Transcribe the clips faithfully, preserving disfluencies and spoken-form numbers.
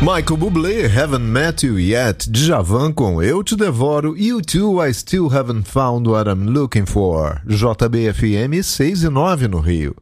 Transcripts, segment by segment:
Michael Bublé, Haven't Met You Yet, Djavan com Eu Te Devoro, U dois, I Still Haven't Found What I'm Looking For, J B F M seis e nove no Rio.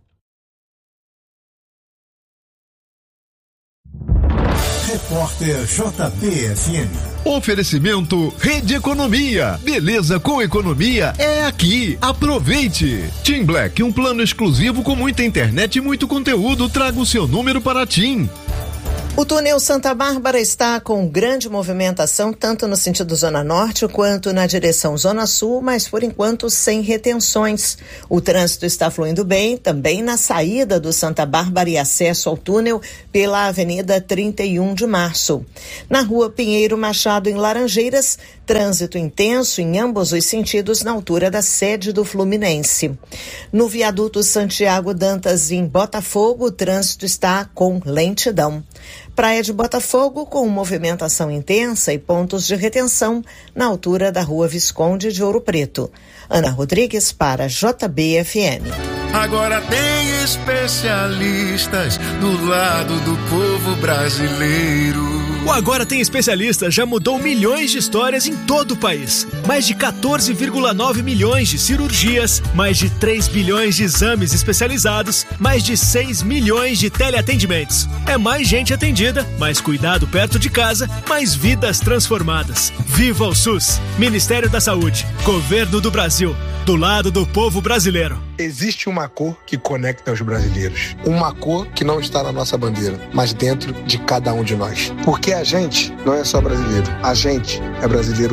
Repórter J B F M. Oferecimento Rede Economia. Beleza com economia é aqui. Aproveite. TIM Black, um plano exclusivo com muita internet e muito conteúdo. Traga o seu número para a TIM. O túnel Santa Bárbara está com grande movimentação, tanto no sentido Zona Norte quanto na direção Zona Sul, mas por enquanto sem retenções. O trânsito está fluindo bem, também na saída do Santa Bárbara e acesso ao túnel pela Avenida trinta e um de março. Na rua Pinheiro Machado, em Laranjeiras, trânsito intenso em ambos os sentidos na altura da sede do Fluminense. No viaduto Santiago Dantas, em Botafogo, o trânsito está com lentidão. Praia de Botafogo com movimentação intensa e pontos de retenção na altura da Rua Visconde de Ouro Preto. Ana Rodrigues para J B F M. Agora tem especialistas do lado do povo brasileiro. O Agora Tem Especialista já mudou milhões de histórias em todo o país. Mais de quatorze vírgula nove milhões de cirurgias, mais de três bilhões de exames especializados, mais de seis milhões de teleatendimentos. É mais gente atendida, mais cuidado perto de casa, mais vidas transformadas. Viva o SUS! Ministério da Saúde, Governo do Brasil, do lado do povo brasileiro. Existe uma cor que conecta os brasileiros. Uma cor que não está na nossa bandeira, mas dentro de cada um de nós. Porque a gente não é só brasileiro. A gente é brasileiro